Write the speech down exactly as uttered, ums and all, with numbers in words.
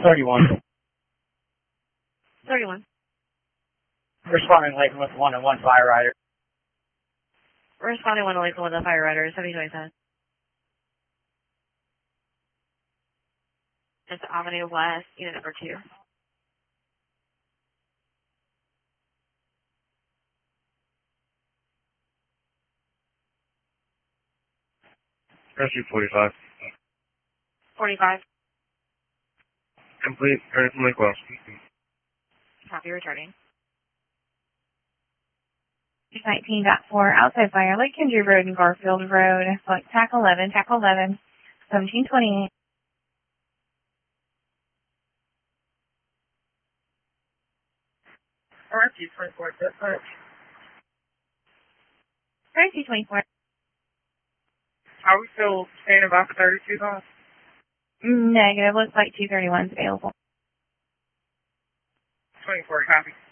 thirty-one. thirty-one. Responding late with one and one fire rider. Responding one to Lakeland with a fire rider, seventy twenty-seven. It's Avenue West, unit number two. Rescue forty-five. forty-five. Complete. Turn from Lake Wells. Copy, returning. nineteen point four, outside fire, Lake Kendry Road and Garfield Road. Select TAC eleven, TAC eleven, seventeen twenty-eight. R T twenty-four, dispatch. R T twenty-four. Are we still standing by for thirty-two calls? Negative, looks like two thirty-one's available. twenty-four, copy.